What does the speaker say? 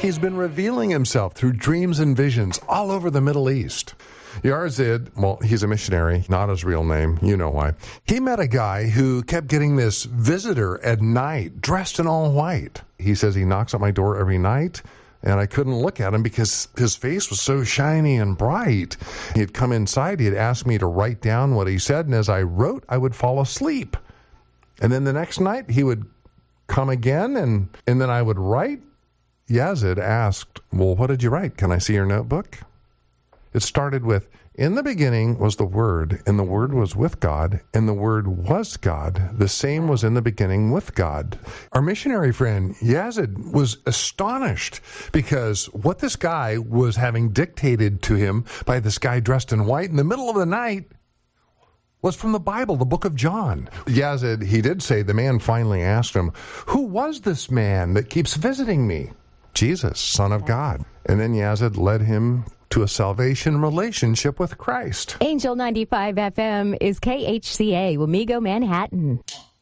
He's been revealing himself through dreams and visions all over the Middle East. Yazid, well, he's a missionary, not his real name. You know why. He met a guy who kept getting this visitor at night, dressed in all white. He says he knocks at my door every night, and I couldn't look at him because his face was so shiny and bright. He'd come inside, he'd ask me to write down what he said, and as I wrote, I would fall asleep. And then the next night, he would come again, and then I would write. Yazid asked, well, what did you write? Can I see your notebook? It started with, in the beginning was the Word, and the Word was with God, and the Word was God. The same was in the beginning with God. Our missionary friend, Yazid, was astonished because what this guy was having dictated to him by this guy dressed in white in the middle of the night was from the Bible, the book of John. Yazid, he did say, the man finally asked him, who was this man that keeps visiting me? Jesus, Son of God. And then Yazid led him to a salvation relationship with Christ. Angel 95 FM is KHCA, Wamego, Manhattan.